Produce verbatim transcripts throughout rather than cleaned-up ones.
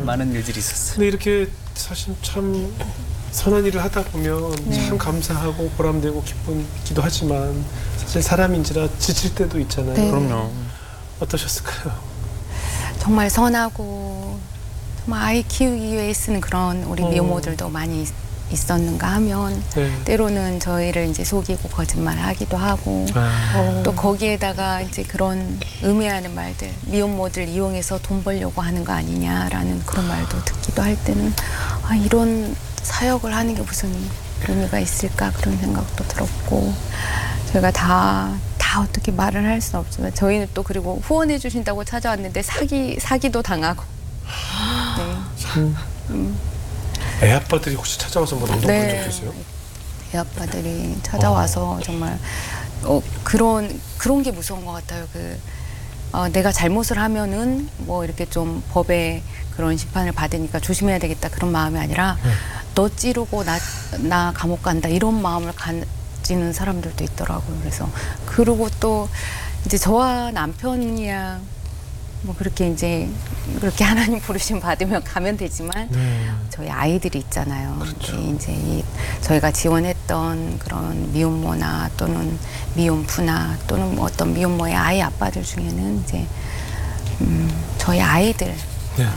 많은 일들이 있었어요. 근데 이렇게 사실 참 선한 일을 하다 보면 네. 참 감사하고 보람되고 기쁘기도 하지만 사실 사람인지라 지칠 때도 있잖아요. 네. 그럼요. 어떠셨을까요? 정말 선하고 정말 아이 키우기 위해 쓰는 그런 우리 어. 미혼모들도 많이 있- 있었는가 하면 네. 때로는 저희를 이제 속이고 거짓말을 하기도 하고 아, 또 거기에다가 이제 그런 음해하는 말들, 미혼모들 이용해서 돈 벌려고 하는 거 아니냐라는 그런 말도 듣기도 할 때는 아, 이런 사역을 하는 게 무슨 의미가 있을까 그런 생각도 들었고 저희가 다, 다 어떻게 말을 할 수는 없지만 저희는 또 그리고 후원해 주신다고 찾아왔는데 사기, 사기도 당하고 네. 참 음. 애 아빠들이 혹시 찾아와서 뭐 남동 본 네. 적 있어요? 애 아빠들이 찾아와서 정말 어, 그런 그런 게 무서운 것 같아요. 그 어, 내가 잘못을 하면은 뭐 이렇게 좀 법의 그런 심판을 받으니까 조심해야 되겠다 그런 마음이 아니라 네. 너 찌르고 나, 나 감옥 간다 이런 마음을 가지는 사람들도 있더라고요. 그래서 그리고 또 이제 저와 남편이야 뭐 그렇게 이제 그렇게 하나님 부르심 받으면 가면 되지만 네. 저희 아이들이 있잖아요. 그렇죠. 이제, 이제 이 저희가 지원했던 그런 미혼모나 또는 미혼부나 또는 뭐 어떤 미혼모의 아이 아빠들 중에는 이제 음, 저희 아이들 네.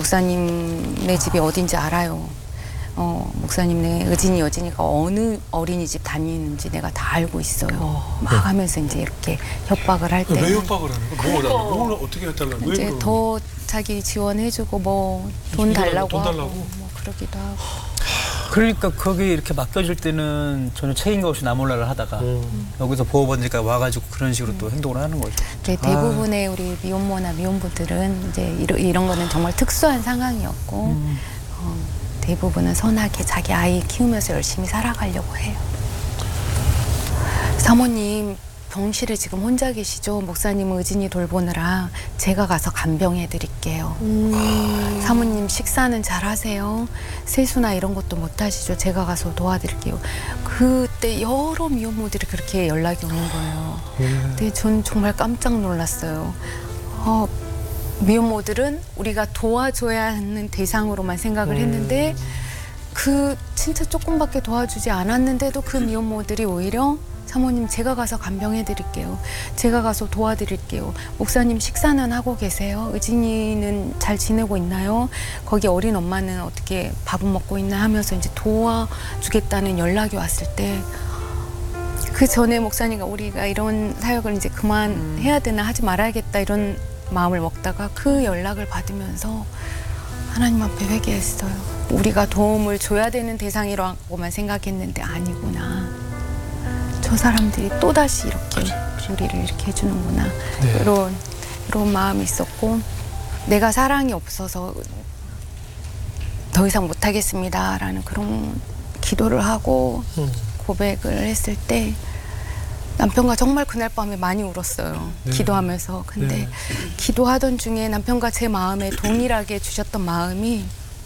목사님네 집이 어딘지 알아요. 어, 목사님네 의진이 여진이가 어느 어린이집 다니는지 내가 다 알고 있어요. 막 네. 하면서 이제 이렇게 협박을 할 때. 왜 협박을 하는 거야? 뭐 달라고? 뭘 어떻게 해달라고? 왜 이제 그러는 더 자기 지원해주고 뭐 돈 달라고 돈 하고 달라고? 뭐 그러기도 하고. 그러니까 거기 이렇게 맡겨질 때는 전혀 책임감 없이 나몰라를 하다가 음. 여기서 보호받으니까 와가지고 그런 식으로 또 행동을 하는 거죠. 네, 대부분의 우리 미혼모나 미혼부들은 이제 이런, 이런 거는 정말 특수한 상황이었고 음. 어, 대부분은 선하게 자기 아이 키우면서 열심히 살아가려고 해요. 사모님 병실에 지금 혼자 계시죠? 목사님 의진이 돌보느라 제가 가서 간병해 드릴게요. 음. 사모님 식사는 잘 하세요? 세수나 이런 것도 못 하시죠? 제가 가서 도와드릴게요. 그때 여러 미혼모들이 그렇게 연락이 오는 거예요. 네. 근데 전 정말 깜짝 놀랐어요. 어, 미혼모들은 우리가 도와줘야 하는 대상으로만 생각을 음. 했는데 그 진짜 조금밖에 도와주지 않았는데도 그 미혼모들이 오히려 사모님 제가 가서 간병해 드릴게요. 제가 가서 도와드릴게요. 목사님 식사는 하고 계세요? 의진이는 잘 지내고 있나요? 거기 어린 엄마는 어떻게 밥은 먹고 있나 하면서 이제 도와주겠다는 연락이 왔을 때 그 전에 목사님과 우리가 이런 사역을 이제 그만 해야 되나 하지 말아야겠다 이런 마음을 먹다가 그 연락을 받으면서 하나님 앞에 회개했어요. 우리가 도움을 줘야 되는 대상이라고만 생각했는데 아니구나. 저 사람들이 또다시 이렇게 그렇죠, 그렇죠. 우리를 이렇게 해주는구나. 네. 이런, 이런 마음이 있었고 내가 사랑이 없어서 더 이상 못하겠습니다라는 그런 기도를 하고 음. 고백을 했을 때 남편과 정말 그날 밤에 많이 울었어요. 네. 기도하면서. 근데 네. 기도하던 중에 남편과 제 마음에 동일하게 주셨던 마음이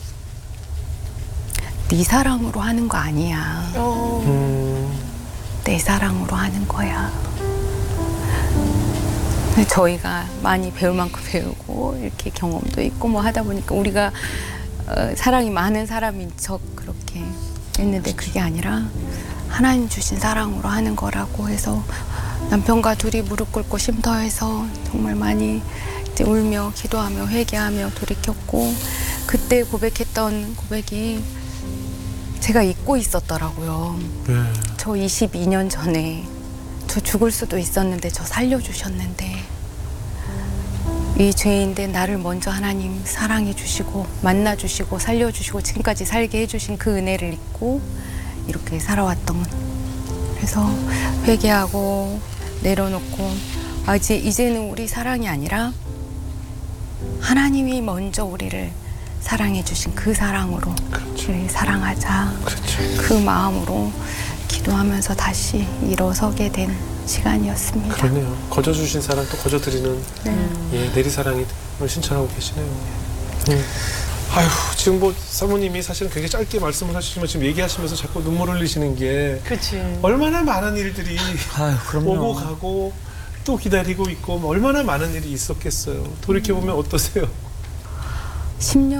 네 사랑으로 하는 거 아니야. 음. 내 사랑으로 하는 거야. 근데 저희가 많이 배울 만큼 배우고 이렇게 경험도 있고 뭐 하다 보니까 우리가 어, 사랑이 많은 사람인 척 그렇게 했는데 그게 아니라 하나님 주신 사랑으로 하는 거라고 해서 남편과 둘이 무릎 꿇고 쉼터에서 정말 많이 이제 울며 기도하며 회개하며 돌이켰고 그때 고백했던 고백이 제가 잊고 있었더라고요. 네. 저 이십이 년 전에 저 죽을 수도 있었는데 저 살려주셨는데 이 죄인데 나를 먼저 하나님 사랑해 주시고 만나 주시고 살려주시고 지금까지 살게 해주신 그 은혜를 잊고 이렇게 살아왔던 그래서 회개하고 내려놓고 아 이제 이제는 우리 사랑이 아니라 하나님이 먼저 우리를 사랑해 주신 그 사랑으로 그렇죠. 사랑하자. 그렇죠. 그 마음으로 기도하면서 다시 일어서게 된 시간이었습니다. 그러네요. 거저 주신 사랑 또 거저 드리는 네. 예, 내리사랑을 신청하고 계시네요. 음. 아휴, 지금 뭐 사모님이 사실은 굉장히 짧게 말씀을 하시지만 지금 얘기하시면서 자꾸 눈물 흘리시는 게 그치. 얼마나 많은 일들이 아유, 그럼요. 오고 가고 또 기다리고 있고 얼마나 많은 일이 있었겠어요. 돌이켜보면 어떠세요? 십 년